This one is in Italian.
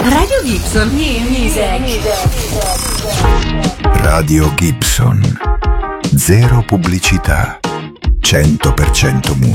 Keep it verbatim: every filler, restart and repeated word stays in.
Radio Gibson Music. Radio Gibson. Zero pubblicità. cento per cento musica.